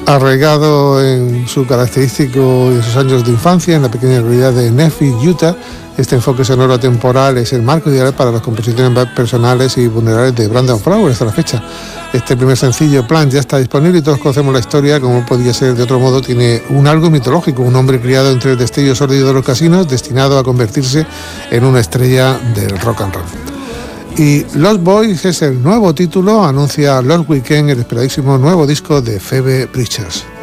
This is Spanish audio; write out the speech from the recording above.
Arraigado en su característico y en sus años de infancia en la pequeña localidad de Nephi, Utah, este enfoque sonoro temporal es el marco ideal para las composiciones personales y vulnerables de Brandon Flowers hasta la fecha. Este primer sencillo, Plant, ya está disponible y todos conocemos la historia, como podía ser de otro modo. Tiene un algo mitológico, un hombre criado entre el destello sórdido de los casinos, destinado a convertirse en una estrella del rock and roll. Y Lost Boys es el nuevo título, anuncia Lost Weekend, el esperadísimo nuevo disco de Phoebe Bridgers.